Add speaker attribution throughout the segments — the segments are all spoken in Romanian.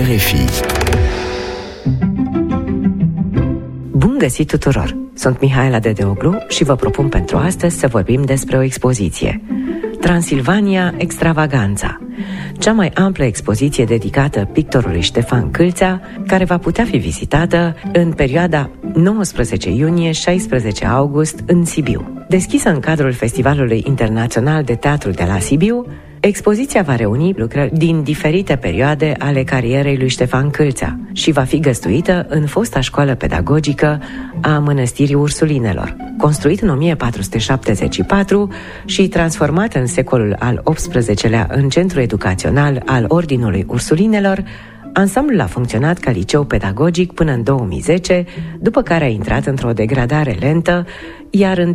Speaker 1: RFI.
Speaker 2: Bun găsit tuturor! Sunt Mihaela Dedeoglu și vă propun pentru astăzi să vorbim despre o expoziție. Transilvania Extravaganța, cea mai amplă expoziție dedicată pictorului Ștefan Câlțea, care va putea fi vizitată în perioada 19 iunie-16 august în Sibiu. Deschisă în cadrul Festivalului Internațional de Teatru de la Sibiu, expoziția va reuni lucrări din diferite perioade ale carierei lui Ștefan Câlțea și va fi găzduită în fosta școală pedagogică a Mănăstirii Ursulinelor. Construit în 1474 și transformat în secolul al XVIII-lea în centru educațional al Ordinului Ursulinelor, ansamblul a funcționat ca liceu pedagogic până în 2010, după care a intrat într-o degradare lentă, iar în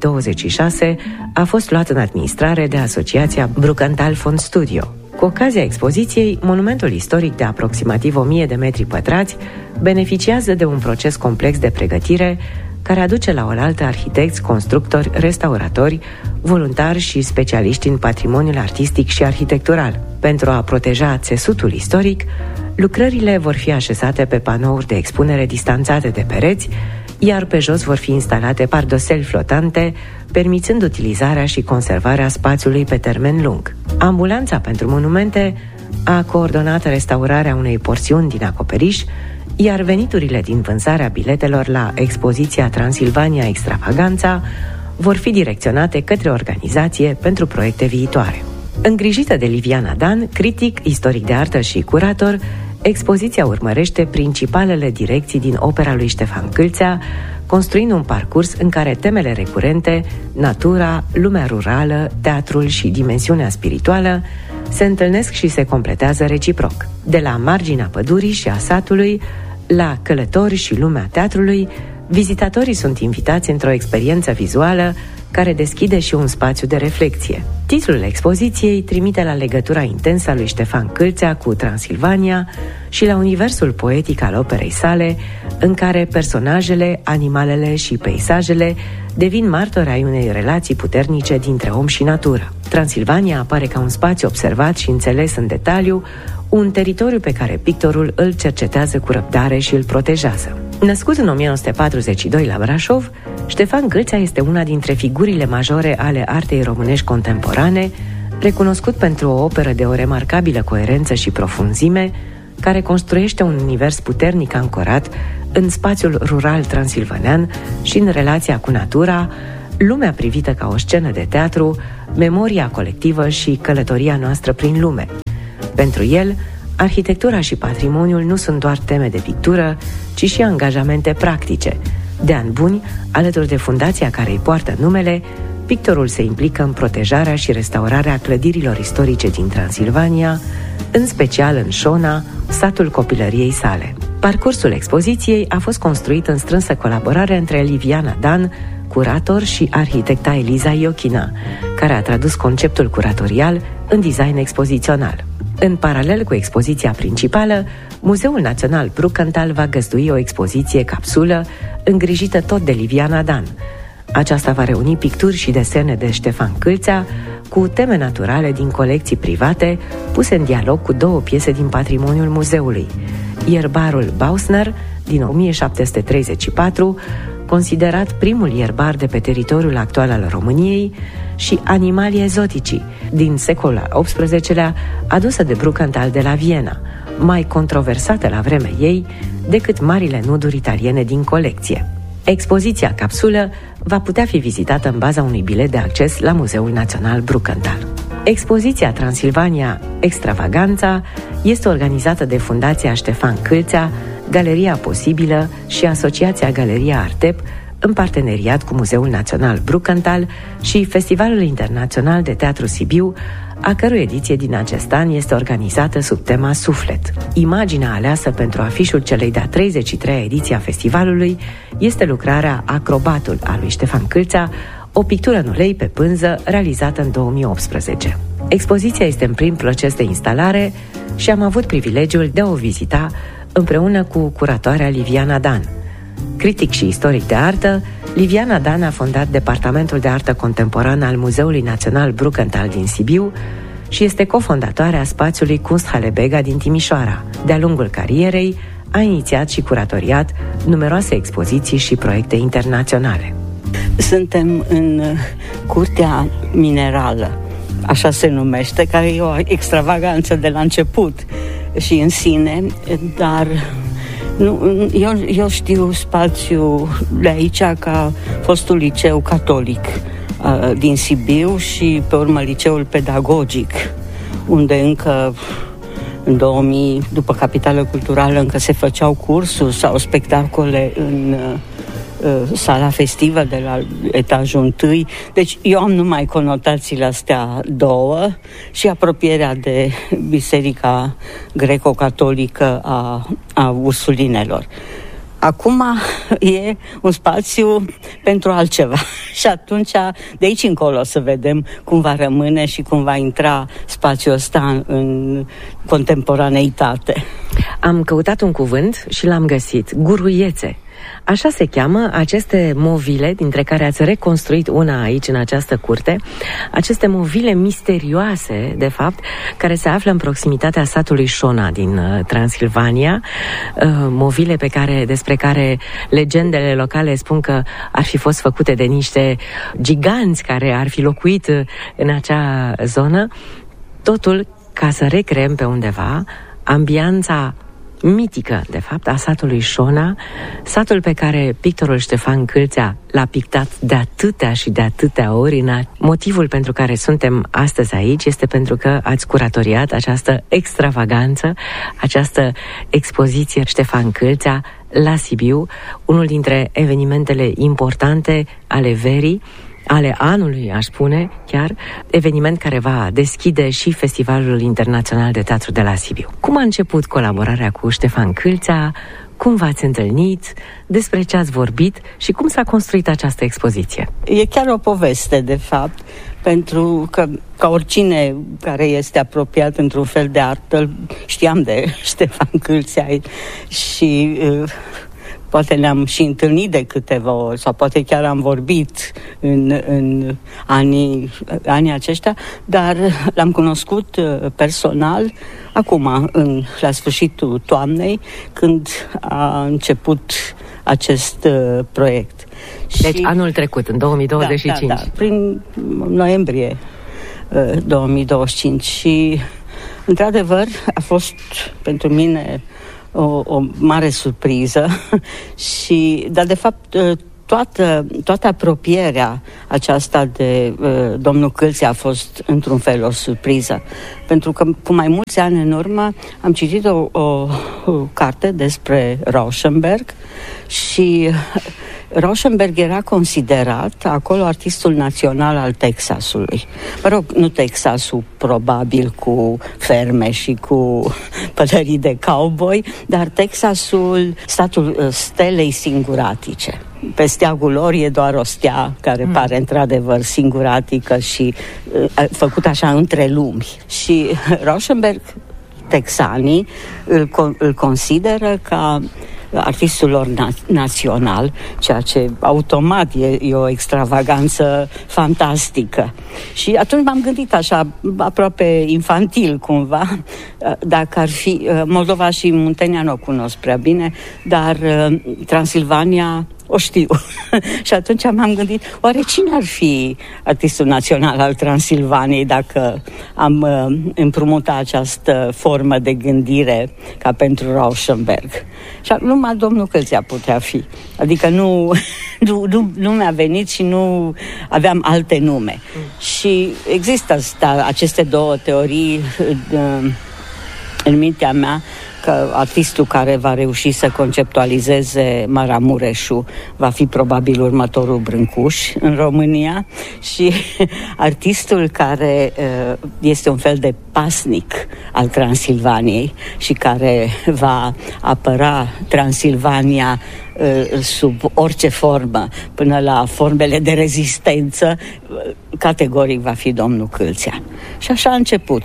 Speaker 2: 2026 a fost luat în administrare de Asociația Brucantal Fond Studio. Cu ocazia expoziției, monumentul istoric de aproximativ 1000 de metri pătrați beneficiază de un proces complex de pregătire care aduce la oaltă arhitecți, constructori, restauratori, voluntari și specialiști în patrimoniul artistic și arhitectural. Pentru a proteja țesutul istoric, lucrările vor fi așezate pe panouri de expunere distanțate de pereți, iar pe jos vor fi instalate pardoseli flotante, permițând utilizarea și conservarea spațiului pe termen lung. Ambulanța pentru monumente a coordonat restaurarea unei porțiuni din acoperiș, iar veniturile din vânzarea biletelor la expoziția Transilvania Extravaganța vor fi direcționate către organizație pentru proiecte viitoare. Îngrijită de Liviana Dan, critic, istoric de artă și curator, expoziția urmărește principalele direcții din opera lui Ștefan Câlțea, construind un parcurs în care temele recurente, natura, lumea rurală, teatrul și dimensiunea spirituală, se întâlnesc și se completează reciproc. De la marginea pădurii și a satului, la călători și lumea teatrului, vizitatorii sunt invitați într-o experiență vizuală care deschide și un spațiu de reflexie. Titlul expoziției trimite la legătura intensă a lui Ștefan Câlțea cu Transilvania și la universul poetic al operei sale, în care personajele, animalele și peisajele devin martori ai unei relații puternice dintre om și natură. Transilvania apare ca un spațiu observat și înțeles în detaliu, un teritoriu pe care pictorul îl cercetează cu răbdare și îl protejează. Născut în 1942 la Brașov, Ștefan Câlțea este una dintre figurile majore ale artei românești contemporane, recunoscut pentru o operă de o remarcabilă coerență și profunzime, care construiește un univers puternic ancorat în spațiul rural transilvanean și în relația cu natura, lumea privită ca o scenă de teatru, memoria colectivă și călătoria noastră prin lume. Pentru el, arhitectura și patrimoniul nu sunt doar teme de pictură, ci și angajamente practice. De ani buni, alături de fundația care îi poartă numele, pictorul se implică în protejarea și restaurarea clădirilor istorice din Transilvania, în special în Șona, satul copilăriei sale. Parcursul expoziției a fost construit în strânsă colaborare între Liviana Dan, curator, și arhitecta Eliza Iochina, care a tradus conceptul curatorial în design expozițional. În paralel cu expoziția principală, Muzeul Național Brucantal va găzdui o expoziție capsulă îngrijită tot de Liviana Dan. Aceasta va reuni picturi și desene de Ștefan Câlțea cu teme naturale din colecții private, puse în dialog cu două piese din patrimoniul muzeului: Ierbarul Bausner din 1734, considerat primul ierbar de pe teritoriul actual al României, și Animalii ezotici din secolul al XVIII-lea, adusă de Brucantal de la Viena, mai controversată la vremea ei decât marile nuduri italiene din colecție. Expoziția capsulă va putea fi vizitată în baza unui bilet de acces la Muzeul Național Brucantal. Expoziția Transilvania Extravaganța este organizată de Fundația Ștefan Câlțea, Galeria Posibilă și Asociația Galeria Artep, în parteneriat cu Muzeul Național Brucantal și Festivalul Internațional de Teatru Sibiu, a cărui ediție din acest an este organizată sub tema Suflet. Imaginea aleasă pentru afișul celei de-a 33-a ediție a festivalului este lucrarea Acrobatul a lui Ștefan Câlțea, o pictură în ulei pe pânză realizată în 2018. Expoziția este în prim proces de instalare și am avut privilegiul de a o vizita împreună cu curatoarea Liviana Dan. Critic și istoric de artă, Liviana Dan a fondat Departamentul de Artă Contemporană al Muzeului Național Brucantal din Sibiu și este cofondatoarea spațiului Kunsthalle Bega din Timișoara. De-a lungul carierei a inițiat și curatoriat numeroase expoziții și proiecte internaționale.
Speaker 1: Suntem în Curtea Minerală, așa se numește, care e o extravaganță de la început și în sine, dar eu știu spațiul de aici ca fostul liceu catolic din Sibiu și pe urmă liceul pedagogic, unde încă în 2000, după Capitală Culturală, încă se făceau cursuri sau spectacole în sala festivă de la etajul 1. Deci eu am numai conotațiile astea două și apropierea de Biserica Greco-Catolică a Ursulinelor. Acum e un spațiu pentru altceva și atunci de aici încolo să vedem cum va rămâne și cum va intra spațiul ăsta în contemporaneitate.
Speaker 2: Am căutat un cuvânt și l-am găsit, guruiețe. Așa se cheamă aceste movile, dintre care ați reconstruit una aici în această curte, aceste movile misterioase, de fapt, care se află în proximitatea satului Șona din Transilvania, movile despre care legendele locale spun că ar fi fost făcute de niște giganți care ar fi locuit în acea zonă, totul ca să recreăm pe undeva ambianța mitică, de fapt, a satului Șona, satul pe care pictorul Ștefan Câlțea l-a pictat de atâtea și de atâtea ori. Motivul pentru care suntem astăzi aici este pentru că ați curatoriat această extravaganță, această expoziție Ștefan Câlțea la Sibiu, unul dintre evenimentele importante ale verii, ale anului, aș spune, chiar, eveniment care va deschide și Festivalul Internațional de Teatru de la Sibiu. Cum a început colaborarea cu Ștefan Câlțea? Cum v-ați întâlnit? Despre ce ați vorbit? Și cum s-a construit această expoziție?
Speaker 1: E chiar o poveste, de fapt, pentru că, ca oricine care este apropiat într-un fel de artă, știam de Ștefan Câlțea și poate ne-am și întâlnit de câteva ori sau poate chiar am vorbit în anii aceștia, dar l-am cunoscut personal acum, la sfârșitul toamnei, când a început acest proiect.
Speaker 2: Deci anul trecut, în 2025.
Speaker 1: Da, prin noiembrie 2025 și, într-adevăr, a fost pentru mine o mare surpriză dar de fapt toată apropierea aceasta de domnul Câlțea a fost într-un fel o surpriză, pentru că cu mai mulți ani în urmă am citit o carte despre Rauschenberg și Rauschenberg era considerat acolo artistul național al Texasului. Mă rog, nu Texasul probabil cu ferme și cu pălării de cowboy, dar Texasul, statul stelei singuratice. Pe steagul lor e doar o stea care pare într-adevăr singuratică și făcut așa între lumi. Și Rauschenberg, texanii îl consideră ca artistul lor național, ceea ce automat e o extravaganță fantastică. Și atunci m-am gândit așa, aproape infantil cumva, dacă ar fi, Moldova și Muntenia nu o cunosc prea bine, dar Transilvania o știu. Și atunci m-am gândit, oare cine ar fi artistul național al Transilvaniei dacă am împrumutat această formă de gândire ca pentru Rauschenberg? Și numai domnul Câlțea putea fi. Adică nu mi-a venit și nu aveam alte nume. Și există aceste două teorii în mintea mea, că artistul care va reuși să conceptualizeze Maramureșul va fi probabil următorul Brâncuș în România și artistul care este un fel de pasnic al Transilvaniei și care va apăra Transilvania sub orice formă, până la formele de rezistență, categoric va fi domnul Câlțea. Și așa a început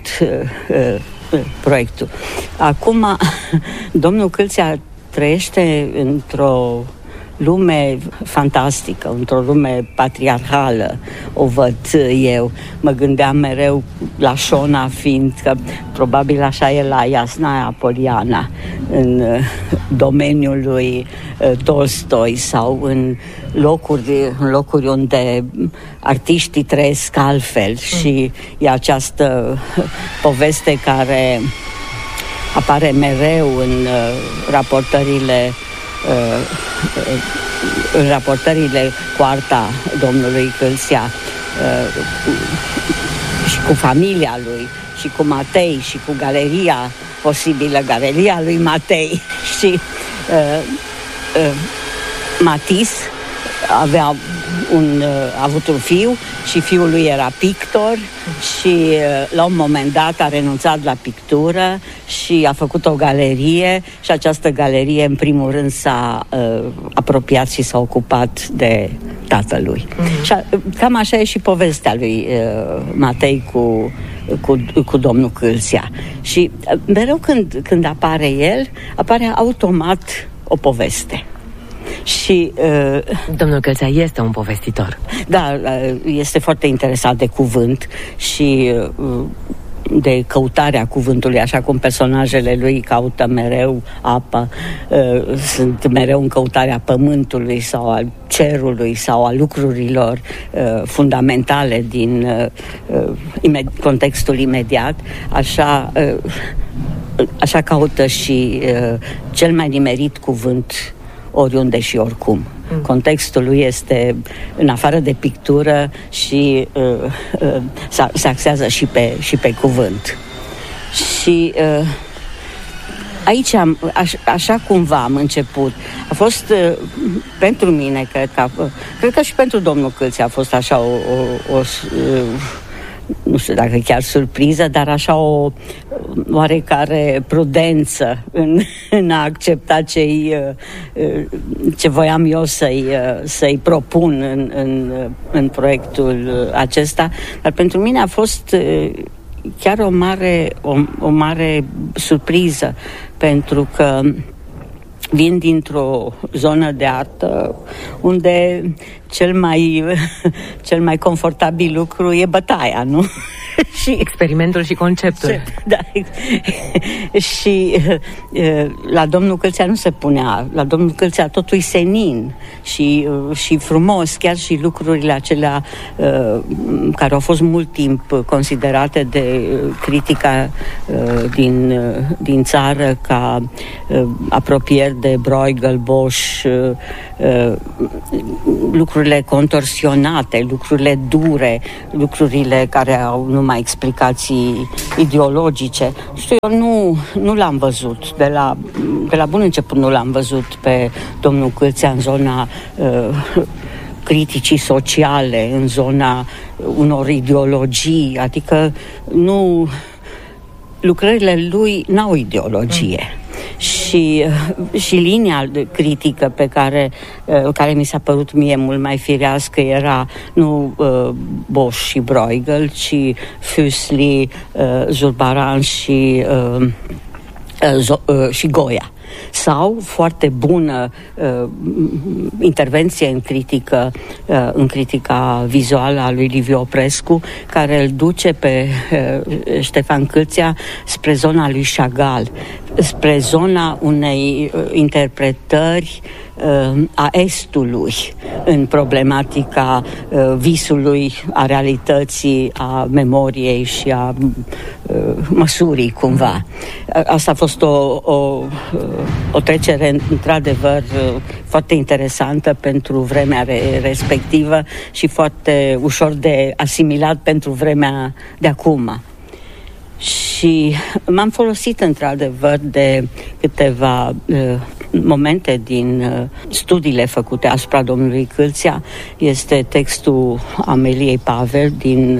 Speaker 1: proiectul. Acum, domnul Câlțea trăiește într-o lume fantastică, într-o lume patriarhală, o văd eu. Mă gândeam mereu la Șona, fiindcă probabil așa e la Iasnaia Poliana, în domeniul lui Tolstoi sau în locuri unde artiștii trăiesc altfel și e această poveste care apare mereu în raportările cu arta domnului Câlțea și cu familia lui și cu Matei și cu galeria lui Matei și Matis a avut un fiu și fiul lui era pictor și la un moment dat a renunțat la pictură și a făcut o galerie și această galerie în primul rând s-a apropiat și s-a ocupat de tatălui. Și cam așa e și povestea lui Matei cu domnul Câlțea. Și mereu când apare el, apare automat o poveste. Și
Speaker 2: domnul Câlțea este un povestitor.
Speaker 1: Da, este foarte interesat de cuvânt și de căutarea cuvântului, așa cum personajele lui caută mereu apă, sunt mereu în căutarea pământului sau al cerului sau a lucrurilor fundamentale din contextul imediat, așa caută și cel mai nimerit cuvânt oriunde și oricum. Contextul lui este în afară de pictură și se axează și pe cuvânt. Și aici așa cumva am început. A fost pentru mine, cred că și pentru domnul Câlțea a fost așa o nu știu dacă chiar surpriză, dar așa o oarecare prudență în a accepta ce voiam eu să-i propun în proiectul acesta. Dar pentru mine a fost chiar o mare surpriză, pentru că vin dintr-o zonă de artă unde cel mai confortabil lucru e bătaia, nu?
Speaker 2: Și experimentul și conceptul.
Speaker 1: Da. Și la domnul Câlțea nu se punea. La domnul Câlțea totul e senin și frumos, chiar și lucrurile acelea care au fost mult timp considerate de critica din țară ca apropieri de Bruegel, Bosch, lucrurile contorsionate, lucrurile dure, lucrurile care au numai explicații ideologice. Știu, eu nu l-am văzut. De la bun început nu l-am văzut pe domnul Câlțea în zona criticii sociale, în zona unor ideologii, adică lucrările lui n-au ideologie. Și linia de critică pe care mi s-a părut mie mult mai firească era nu Bosch și Bruegel, ci Füssli, Zurbaran și Goya. Sau foarte bună intervenție în critica vizuală a lui Liviu Oprescu, care îl duce pe Ștefan Câlțea spre zona lui Chagall, spre zona unei interpretări a Estului în problematica visului, a realității, a memoriei și a măsurii, cumva. Asta a fost o trecere, într-adevăr, foarte interesantă pentru vremea respectivă și foarte ușor de asimilat pentru vremea de acum. Și m-am folosit, într-adevăr, de câteva momente din studiile făcute asupra domnului Câlțea. Este textul Ameliei Pavel din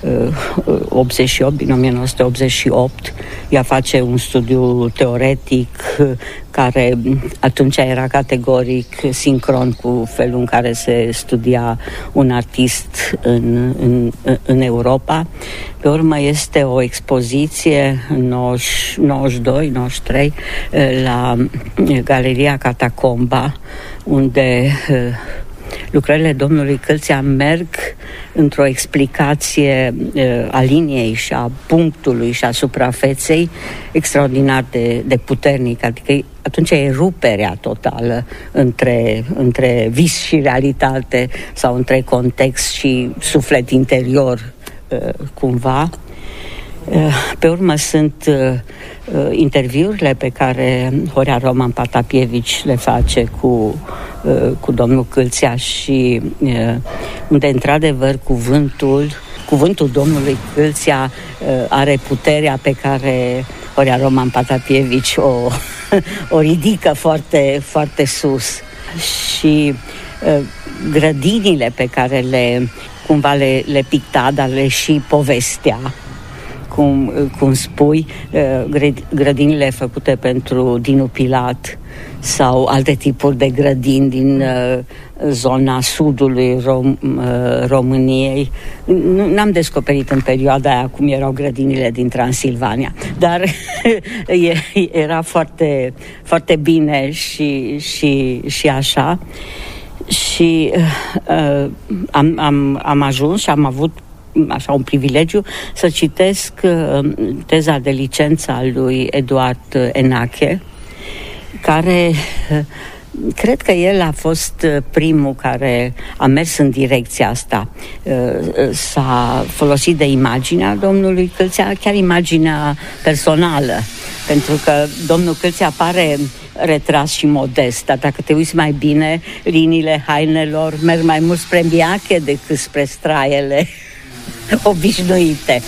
Speaker 1: 88, din 1988. Ea face un studiu teoretic care atunci era categoric sincron cu felul în care se studia un artist în Europa. Pe urmă este o expoziție în 92-93 la Galeria Catacomba, unde lucrările domnului Câlțea merg într-o explicație a liniei și a punctului și a suprafeței extraordinar de puternic, adică atunci e ruperea totală între vis și realitate sau între context și suflet interior cumva. Pe urmă sunt interviurile pe care Horea Roman Patapievici le face cu domnul Câlțea și unde într-adevăr cuvântul domnului Câlțea are puterea pe care Horea Roman Patapievici o ridică foarte, foarte sus. Și grădinile pe care le picta, dar le și povestea, cum spui, grădinile făcute pentru Dinu Pilat sau alte tipuri de grădini din zona sudului României. N-am descoperit în perioada aia cum erau grădinile din Transilvania, dar era foarte, foarte bine și așa. Și am ajuns și am avut așa un privilegiu să citesc teza de licență a lui Eduard Enache, care cred că el a fost primul care a mers în direcția asta. S-a folosit de imaginea domnului Câlțea, chiar imaginea personală, pentru că domnul Câlțea pare retras și modest, dar dacă te uiți mai bine, liniile hainelor merg mai mult spre mbiache decât spre straiele obișnuite.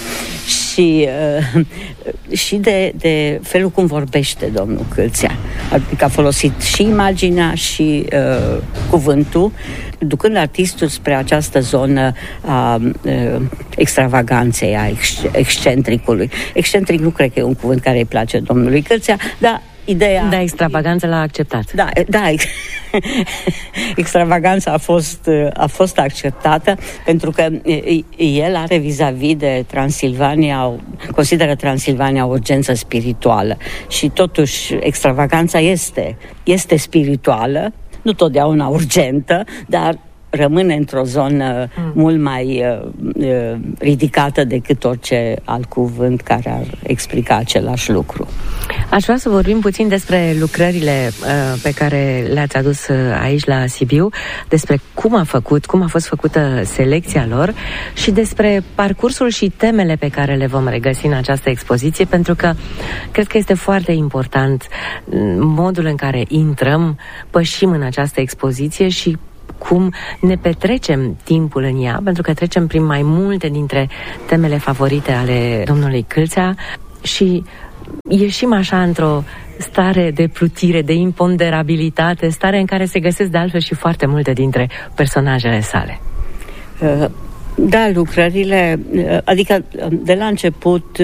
Speaker 1: Și de felul cum vorbește domnul Câlțea. Adică a folosit și imaginea și cuvântul, ducând artistul spre această zonă a extravaganței, a excentricului. Excentric nu cred că e un cuvânt care îi place domnului Câlțea, dar ideea...
Speaker 2: Da, extravaganța l-a acceptat.
Speaker 1: Da, extravaganța a fost acceptată, pentru că el are vis-a-vis de Transilvania, consideră Transilvania o urgență spirituală și totuși extravaganța este spirituală, nu totdeauna urgentă, dar rămâne într-o zonă mult mai ridicată decât orice alt cuvânt care ar explica același lucru.
Speaker 2: Aș vrea să vorbim puțin despre lucrările pe care le-ați adus aici la Sibiu, despre cum a fost făcută selecția lor și despre parcursul și temele pe care le vom regăsi în această expoziție, pentru că cred că este foarte important modul în care intrăm, pășim în această expoziție și cum ne petrecem timpul în ea, pentru că trecem prin mai multe dintre temele favorite ale domnului Câlțea și ieșim așa într-o stare de plutire, de imponderabilitate, stare în care se găsesc de altfel și foarte multe dintre personajele sale.
Speaker 1: Da, lucrările, adică de la început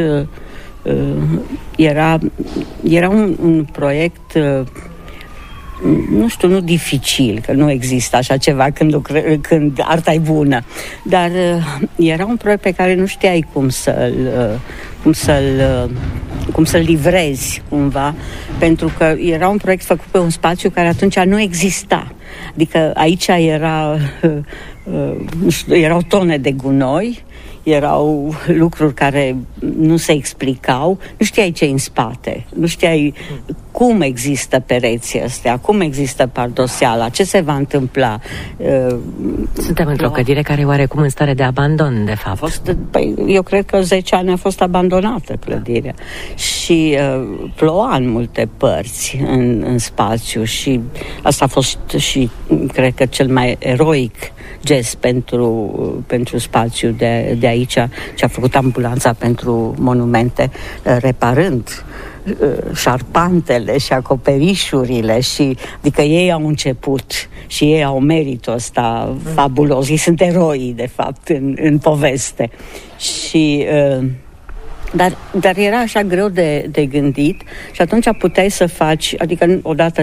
Speaker 1: era un proiect, nu știu, nu dificil, că nu există așa ceva când arta e bună, dar era un proiect pe care nu știai cum să-l livrezi cumva, pentru că era un proiect făcut pe un spațiu care atunci nu exista. Adică aici erau tone de gunoi, erau lucruri care nu se explicau, nu știai ce în spate, nu știai cum există pereții astea, cum există pardoseala, ce se va întâmpla.
Speaker 2: Suntem într-o clădire care e oarecum în stare de abandon, de fapt.
Speaker 1: Eu cred că 10 ani a fost abandonată clădirea și ploua în multe părți în spațiu și asta a fost și cred că cel mai eroic gest pentru spațiu de aici, ce a făcut ambulanța pentru monumente, reparând șarpantele și acoperișurile și adică ei au început și ei au meritul ăsta fabulos. Ei sunt eroii, de fapt, în poveste. Și dar era așa greu de gândit și atunci puteai să faci, adică odată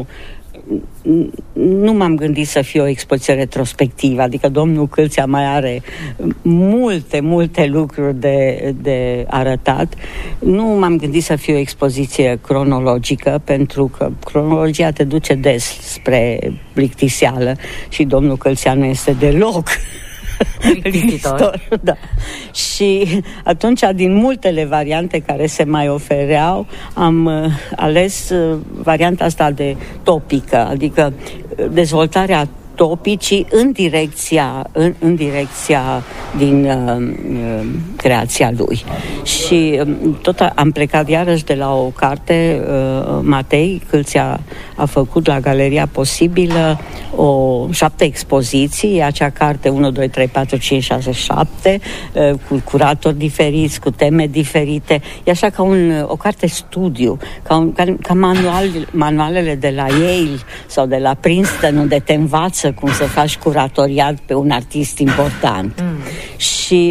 Speaker 1: nu m-am gândit să fie o expoziție retrospectivă, adică domnul Câlțea mai are multe lucruri de arătat. Nu m-am gândit să fie o expoziție cronologică, pentru că cronologia te duce des spre plictiseală și domnul Câlțea nu este deloc plictisitor. Da. Și atunci, din multele variante care se mai ofereau, am ales varianta asta de topică, adică dezvoltarea topicii în direcția din creația lui. Și tot am plecat iarăși de la o carte, Matei Câlțea a făcut la Galeria Posibilă 7 expoziții, acea carte 1, 2, 3, 4, 5, 6, 7, cu curatori diferiți, cu teme diferite. E așa ca o carte studiu, ca manualele de la Yale sau de la Princeton, unde te învață cum să faci curatoriat pe un artist important. Și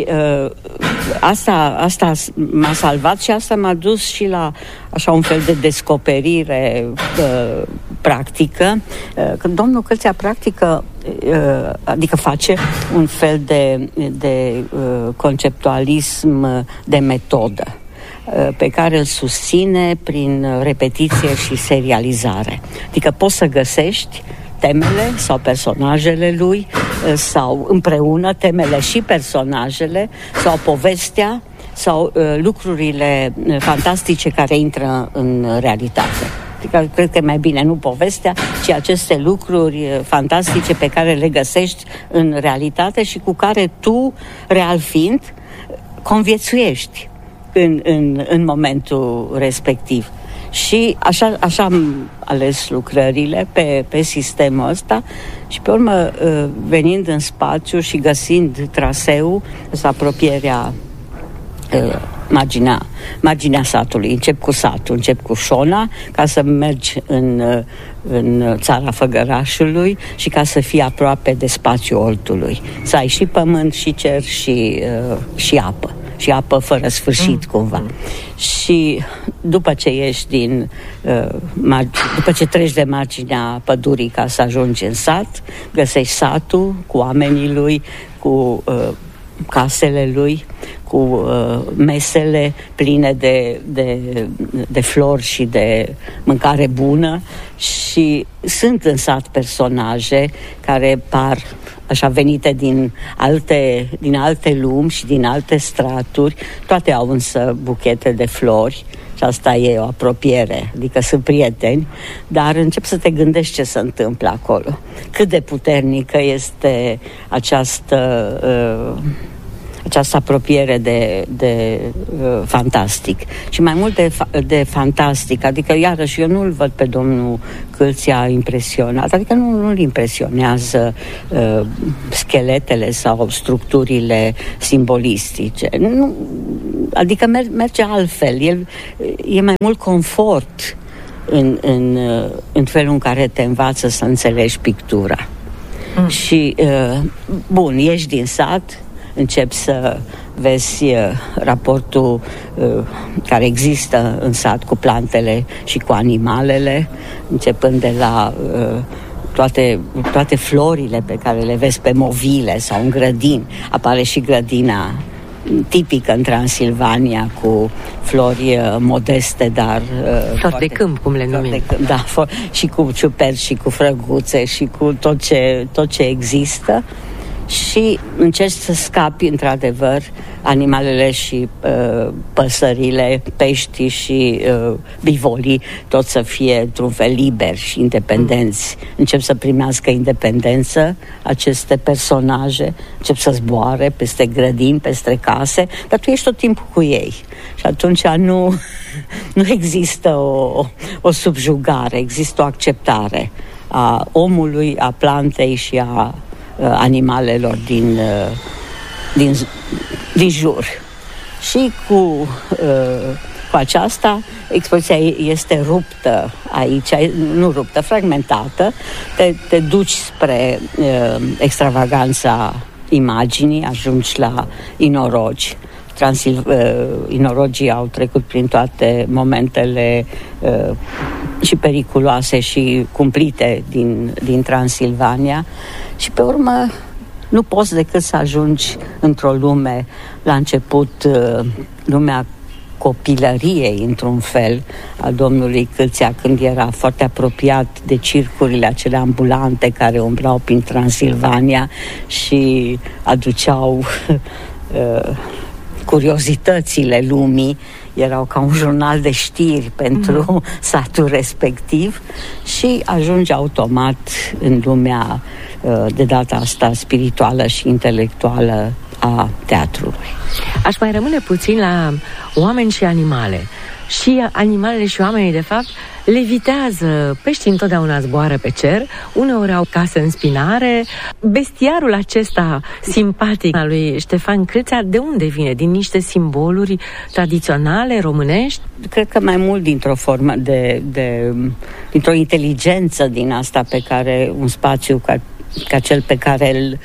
Speaker 1: asta m-a salvat și asta m-a dus și la așa un fel de descoperire practică. Când domnul Câlțea practică, adică face un fel de conceptualism de metodă pe care îl susține prin repetiție și serializare. Adică poți să găsești temele sau personajele lui sau împreună temele și personajele sau povestea sau lucrurile fantastice care intră în realitate. Adică cred că mai bine nu povestea, ci aceste lucruri fantastice pe care le găsești în realitate și cu care tu, real fiind, conviețuiești în momentul respectiv. Și așa am ales lucrările pe sistemul ăsta și pe urmă, venind în spațiu și găsind traseul, apropierea marginea satului. Încep cu satul, încep cu Șona, ca să mergi în țara Făgărașului și ca să fii aproape de spațiul Oltului. Să ai și pământ, și cer, și apă. Și apă fără sfârșit, cumva. Și după ce după ce treci de marginea pădurii ca să ajungi în sat, găsești satul cu oamenii lui, cu casele lui, cu mesele pline de flori și de mâncare bună. Și sunt în sat personaje care par așa venite din alte lumi și din alte straturi. Toate au însă buchete de flori și asta e o apropiere, adică sunt prieteni, dar încep să te gândești ce se întâmplă acolo. Cât de puternică este această apropiere de fantastic. Și mai mult de fantastic, adică iarăși eu nu-l văd pe domnul Câlțea impresionat, adică nu-l impresionează scheletele sau structurile simbolistice. Nu, adică merge altfel. E mai mult confort în felul în care te învață să înțelegi pictura. Și, bun, ieși din sat, începi să vezi raportul care există în sat cu plantele și cu animalele, începând de la toate florile pe care le vezi pe movile sau în grădini. Apare și grădina tipică în Transilvania, cu flori modeste, dar
Speaker 2: flori de câmp, cum le numim.
Speaker 1: Da, și cu ciuperci și cu frăguțe și cu tot ce există. Și încerci să scapi, într-adevăr, animalele și păsările, peștii și bivolii, tot să fie într-un fel liberi și independenți. Încep să primească independență aceste personaje, încep să zboare peste grădini, peste case, dar tu ești tot timpul cu ei. Și atunci nu există o subjugare, există o acceptare a omului, a plantei și a animalelor din jur. Și cu cu aceasta, expoziția este ruptă aici, nu ruptă, fragmentată, te duci spre extravaganța imaginii, ajungi la inorogi. Inorogii au trecut prin toate momentele și periculoase și cumplite din Transilvania și pe urmă nu poți decât să ajungi într-o lume, la început lumea copilăriei, într-un fel, a domnului Câlțea, când era foarte apropiat de circurile acele ambulante care umblau prin Transilvania și aduceau curiozitățile lumii, erau ca un jurnal de știri pentru satul respectiv și ajunge automat în lumea de data asta spirituală și intelectuală a teatrului.
Speaker 2: Aș mai rămâne puțin la oameni și animale. Și animalele și oamenii, de fapt, levitează. Peștii întotdeauna zboară pe cer, uneori au case în spinare. Bestiarul acesta simpatic al lui Ștefan Câlțea, de unde vine? Din niște simboluri tradiționale, românești?
Speaker 1: Cred că mai mult dintr-o formă dintr-o inteligență din asta pe care un spațiu ca cel pe care îl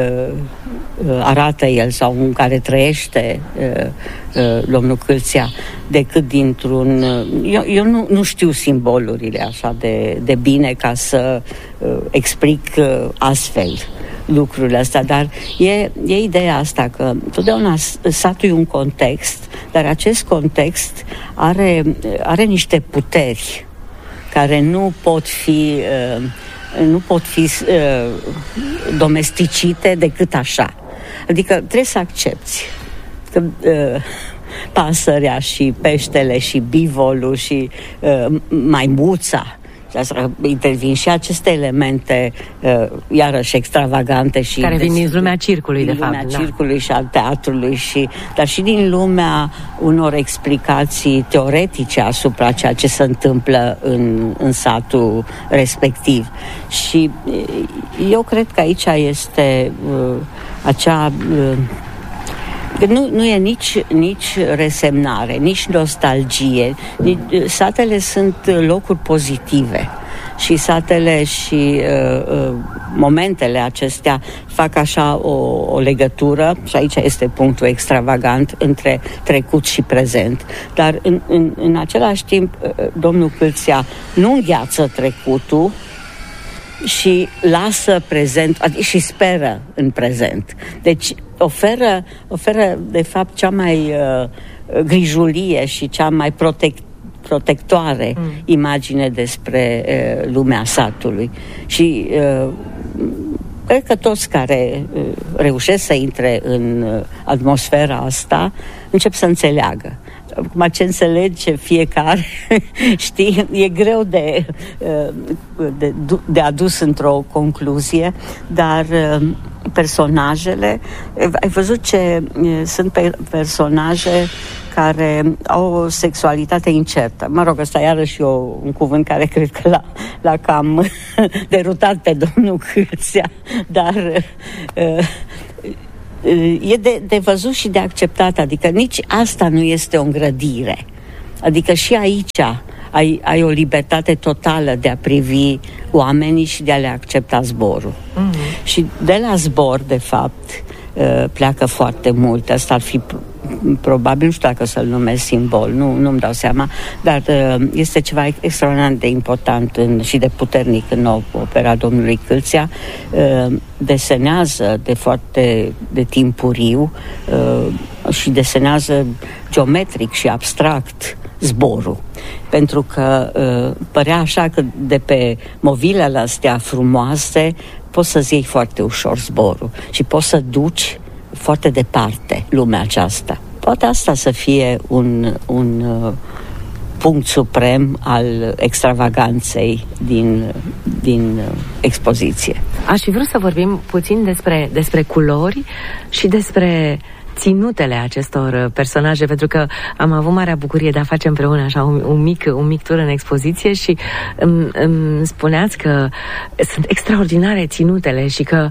Speaker 1: arată el sau în care trăiește domnul Câlțea, decât dintr-un... Eu nu știu simbolurile așa de bine ca să explic astfel lucrurile astea, dar e ideea asta că totdeauna satul e un context, dar acest context are niște puteri care nu pot fi domesticite decât așa. Adică trebuie să accepti că pasărea și peștele și bivolul și maimuța, intervin și aceste elemente iarăși extravagante și
Speaker 2: care vin din lumea circului, de fapt.
Speaker 1: Din lumea circului și al teatrului, dar și din lumea unor explicații teoretice asupra ceea ce se întâmplă în satul respectiv. Și eu cred că aici este acea... Nu e nici resemnare, nici nostalgie. Satele sunt locuri pozitive și satele și momentele acestea fac așa o legătură, și aici este punctul extravagant, între trecut și prezent. Dar în același timp, domnul Câlțea nu îngheață trecutul și lasă prezent și speră în prezent. Deci oferă de fapt cea mai grijulie și cea mai protectoare imagine despre lumea satului. Și cred că toți care reușesc să intre în atmosfera asta încep să înțeleagă. Acum, ce înțelege fiecare, știi, e greu de adus într-o concluzie, dar personajele, ai văzut ce sunt personaje care au o sexualitate incertă. Mă rog, ăsta iarăși un cuvânt care cred că l-a cam derutat pe domnul Câlțea, dar... e de văzut și de acceptat, adică nici asta nu este o îngrădire. Adică și aici ai o libertate totală de a privi oamenii și de a le accepta zborul. Și de la zbor, de fapt, pleacă foarte mult. Asta ar fi probabil, nu știu dacă să-l numesc simbol, nu-mi dau seama, dar este ceva extraordinar de important și de puternic în opera domnului Câlțea. Desenează de timpuriu și desenează geometric și abstract zborul. Pentru că părea așa că de pe movilele astea frumoase poți să-ți iei foarte ușor zborul și poți să duci foarte departe lumea aceasta. Poate asta să fie un punct suprem al extravaganței din expoziție.
Speaker 2: Aș fi vrut să vorbim puțin despre culori și despre ținutele acestor personaje, pentru că am avut marea bucurie de a face împreună așa un mic tur în expoziție și îmi spuneați că sunt extraordinare ținutele și că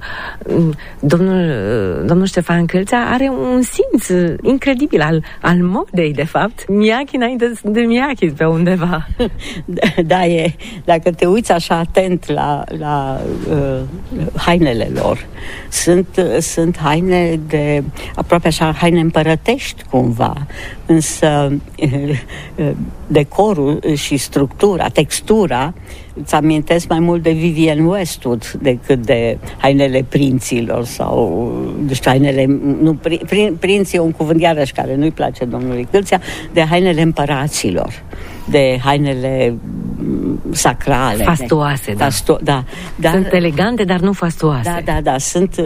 Speaker 2: domnul Ștefan Câlțea are un simț incredibil al modei, de fapt. Miyake înainte de Miyake pe undeva.
Speaker 1: Da, dacă te uiți așa atent la hainele lor, sunt haine de aproape așa, haine împărătești cumva, însă decorul și structura, textura îți amintesc mai mult de Vivienne Westwood decât de hainele prinților sau hainele, nu, prinț e un cuvânt iarăși care nu-i place domnului Câlțea, de hainele împăraților, de hainele sacrale.
Speaker 2: Fastoase,
Speaker 1: da.
Speaker 2: Sunt elegante, dar nu fastoase.
Speaker 1: Da, sunt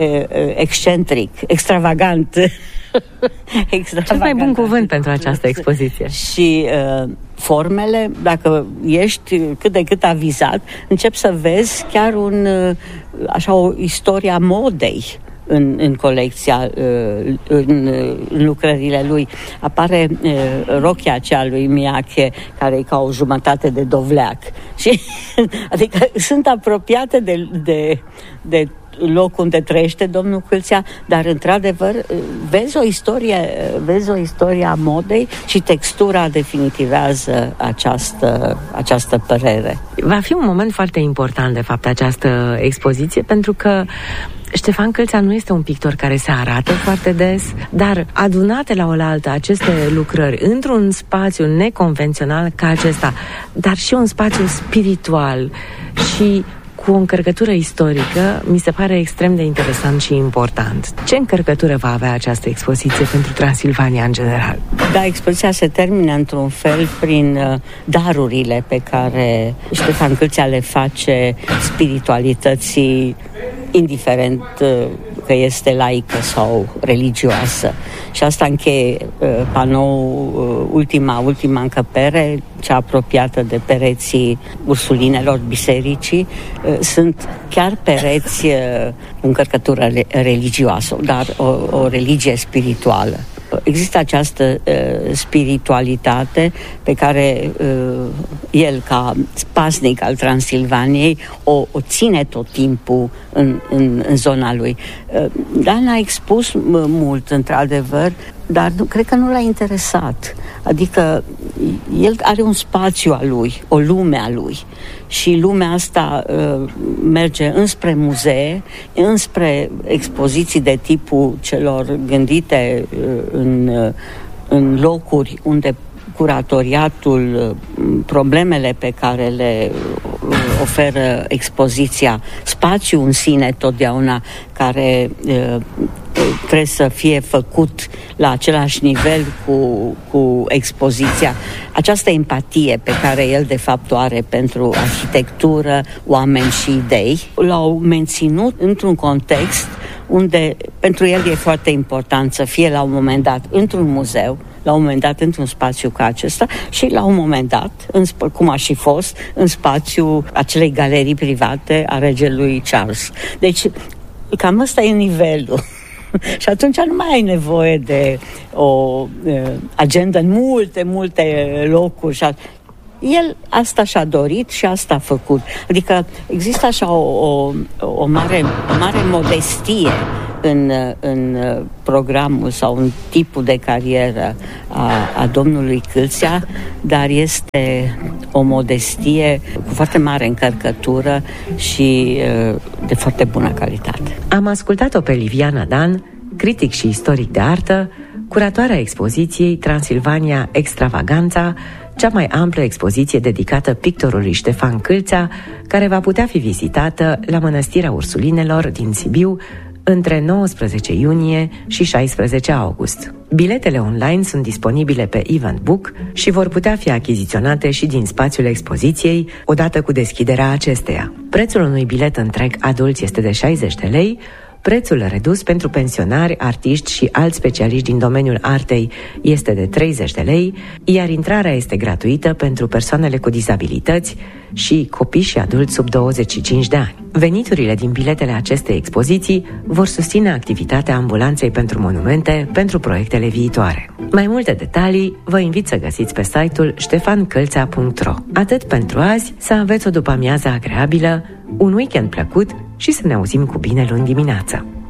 Speaker 1: extravagant.
Speaker 2: Cel mai bun cuvânt pentru această expoziție.
Speaker 1: Și formele, dacă ești cât de cât avizat, începi să vezi chiar o istorie a modei în colecția, în lucrările lui. Apare rochia aceea lui Miyake, care e ca o jumătate de dovleac. Și, adică sunt apropiate de locul unde trăiește domnul Câlțea, dar într-adevăr vezi o istorie a modei și textura definitivează această părere.
Speaker 2: Va fi un moment foarte important, de fapt, această expoziție, pentru că Ștefan Câlțea nu este un pictor care se arată foarte des, dar adunate la oaltă aceste lucrări într-un spațiu neconvențional ca acesta, dar și un spațiu spiritual și cu o încărcătură istorică, mi se pare extrem de interesant și important. Ce încărcătură va avea această expoziție pentru Transilvania în general?
Speaker 1: Da, expoziția se termină într-un fel prin darurile pe care Ștefan Câlțea le face spiritualității, indiferent că este laică sau religioasă. Și asta încheie panou, ultima încăpere, cea apropiată de pereții ursulinelor bisericii. Sunt chiar pereți cu încărcătură religioasă, dar o religie spirituală. Există această spiritualitate pe care el, ca spasnic al Transilvaniei, o ține tot timpul în zona lui. Dan a expus mult, într-adevăr, dar cred că nu l-a interesat. Adică el are un spațiu al lui, o lume a lui, și lumea asta merge înspre muzee, înspre expoziții de tipul celor gândite în locuri unde curatoriatul, problemele pe care le oferă expoziția, spațiul în sine totdeauna care trebuie să fie făcut la același nivel cu expoziția. Această empatie pe care el de fapt o are pentru arhitectură, oameni și idei, l-au menținut într-un context unde pentru el e foarte important să fie la un moment dat într-un muzeu, la un moment dat într-un spațiu ca acesta și la un moment dat, cum a și fost, în spațiu acelei galerii private a regelui Charles. Deci, cam ăsta e nivelul. Și atunci nu mai ai nevoie de o agendă în multe locuri. El asta și-a dorit și asta a făcut. Adică există așa o mare modestie în programul sau în tipul de carieră a domnului Câlțea, dar este o modestie cu foarte mare încărcătură și de foarte bună calitate.
Speaker 2: Am ascultat-o pe Liviana Dan, critic și istoric de artă, curatoarea expoziției Transilvania Extravaganța, cea mai amplă expoziție dedicată pictorului Ștefan Câlțea, care va putea fi vizitată la Mănăstirea Ursulinelor din Sibiu între 19 iunie și 16 august. Biletele online sunt disponibile pe Eventbook și vor putea fi achiziționate și din spațiul expoziției odată cu deschiderea acesteia. Prețul unui bilet întreg adult este de 60 de lei, Prețul redus pentru pensionari, artiști și alți specialiști din domeniul artei este de 30 de lei, iar intrarea este gratuită pentru persoanele cu dizabilități și copii și adulți sub 25 de ani. Veniturile din biletele acestei expoziții vor susține activitatea Ambulanței pentru Monumente pentru proiectele viitoare. Mai multe detalii vă invit să găsiți pe site-ul ștefancălțea.ro. Atât pentru azi, să aveți o după-amiază agreabilă, un weekend plăcut și să ne auzim cu bine luni dimineața.